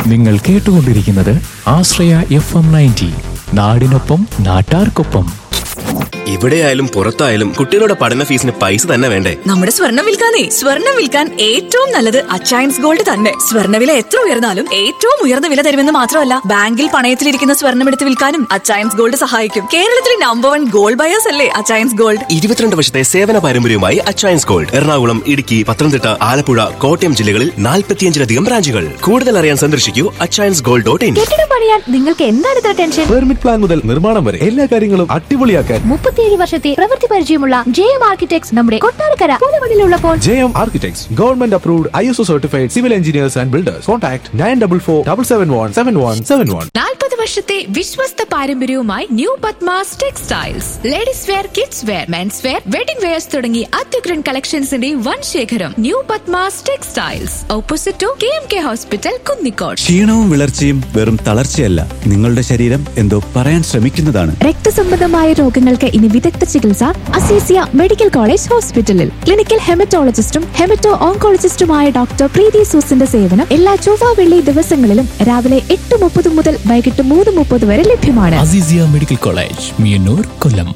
നിങ്ങൾ കേട്ടുകൊണ്ടിരിക്കുന്നത് ആശ്രയ FM 90. നാടിനൊപ്പം നാട്ടാർക്കൊപ്പം. എവിടെയായാലും പുറത്തായാലും കുട്ടികളുടെ പഠന ഫീസിന് പൈസ തന്നെ വേണ്ടേ? നമ്മുടെ സ്വർണം വിൽക്കാൻ ഏറ്റവും നല്ലത് അച്ചയൻസ് ഗോൾഡ് തന്നെ. സ്വർണ്ണവില എത്ര ഉയർന്നാലും ഏറ്റവും ഉയർന്ന വില തരുമെന്ന് മാത്രമല്ല, ബാങ്കിൽ പണയത്തിലിരിക്കുന്ന സ്വർണം എടുത്ത് വിൽക്കാനും അച്ചയൻസ് ഗോൾഡ് സഹായിക്കും. കേരളത്തിലെ നമ്പർ 1 ഗോൾഡ് ബയേഴ്സ് അല്ലേ അച്ചയൻസ് ഗോൾഡ്. 22 വർഷത്തെ സേവന പാരമ്പര്യവുമായി അച്ചയൻസ് ഗോൾഡ് എറണാകുളം, ഇടുക്കി, പത്തനംതിട്ട, ആലപ്പുഴ, കോട്ടയം ജില്ലകളിൽ 45-ലധികം ബ്രാഞ്ചുകൾ. കൂടുതൽ അറിയാൻ സന്ദർശിക്കൂ achyansgold.in. കെട്ടിടം പണിയാൻ നിങ്ങൾക്ക് എന്താണ് ഇത്ര ടെൻഷൻ? പെർമിറ്റ് പ്ലാൻ മുതൽ നിർമ്മാണം വരെ എല്ലാ കാര്യങ്ങളും അടിപൊളിയാക്കാൻ 37 വർഷത്തെ പ്രവൃത്തി പരിചയമുള്ള JM Architects നമ്മുടെ Kottarakkara പൂലമണിലുള്ളപ്പോൾ. JM Architects, Government Approved, ISO Certified Civil Engineers and Builders. Contact 9447717171. 40 വർഷത്തെ വിശ്വസ്ത പാരമ്പര്യവുമായി new Padmas textiles. Ladies wear, kids wear, men's wear, wedding wears തുടങ്ങി അത്യുഗ്രൻ കളക്ഷൻസിന്റെ വൻ ശേഖരം. New Padmas textiles, opposite to KMK hospital, Kunnicode. ക്ഷീണവും വിളർച്ചയും വെറും തളർച്ചയല്ല, നിങ്ങളുടെ ശരീരം എന്തോ പറയാൻ ശ്രമിക്കുന്നതാണ്. രക്തസംബന്ധമായ രോഗങ്ങൾക്ക് ഇനി വിദഗ്ധ ചികിത്സ അസീസിയ മെഡിക്കൽ കോളേജ് ഹോസ്പിറ്റലിൽ. ക്ലിനിക്കൽ ഹെമറ്റോളജിസ്റ്റും ഹെമറ്റോ ഓങ്കോളജിസ്റ്റുമായ ഡോക്ടർ പ്രീതി സൂസിന്റെ സേവനം എല്ലാ ചൊവ്വ വെള്ളി ദിവസങ്ങളിലും രാവിലെ 8:30 മുതൽ വൈകിട്ട് 3:30 വരെ ലഭ്യമാണ്. Azeezia medical college, Meeyannoor, Kollam.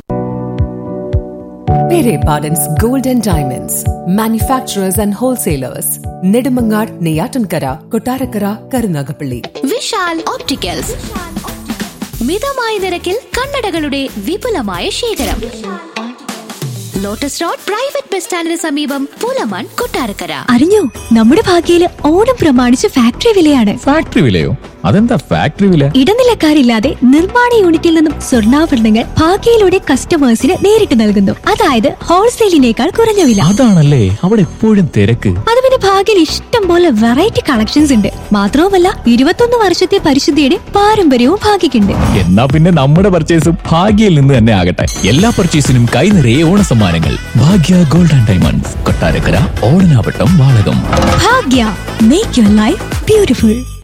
Pere Pardon's Gold and Diamonds, manufacturers and wholesalers. Nedumangad, Neyatankara, Kottarakara, Karunagapalli. Vishal opticals, മിതമായ നിരക്കിൽ കണ്ണടകളുടെ വിപുലമായ ശേഖരം. ലോട്ടസ് റോഡ് പ്രൈവറ്റ് ബസ് സ്റ്റാൻഡിന് സമീപം, പൂലമാൻ, കൊട്ടാരക്കര. അറിഞ്ഞോ, നമ്മുടെ ഭാഗ്യയില് ഓണം പ്രമാണിച്ച് ഫാക്ടറി വിലയാണ്. ഫാക്ടറി വിലയോ? അതെന്താ ഫാക്ടറി വില? ഇടനിലക്കാരില്ലാതെ നിർമ്മാണ യൂണിറ്റിൽ നിന്നും സ്വർണ്ണാഭരണങ്ങൾ ഭാഗ്യയിലൂടെ കസ്റ്റമേഴ്സിന് നേരിട്ട് നൽകുന്നു. അതായത് ഹോൾസെയിലിനേക്കാൾ കുറഞ്ഞ വില. അതാണല്ലേ അവിടെ എപ്പോഴും തിരക്ക്. അത് പിന്നെ ഭാഗ്യയിൽ ഇഷ്ടം പോലെ വെറൈറ്റി കളക്ഷൻസ് ഉണ്ട്. മാത്രവുമല്ല 21 വർഷത്തെ പരിശുദ്ധിയുടെ പാരമ്പര്യവും ഭാഗ്യക്കുണ്ട്. എന്നാ പിന്നെ നമ്മുടെ പർച്ചേസും ഭാഗ്യയിൽ നിന്ന് തന്നെ ആകട്ടെ. എല്ലാ പർച്ചേസിനും കൈ നിറയെ ഓണ സമ്മാനങ്ങൾ. ഭാഗ്യ gold and diamonds, Kottarakkara, Odanavattam, Valakom. Bhagya, make your life beautiful.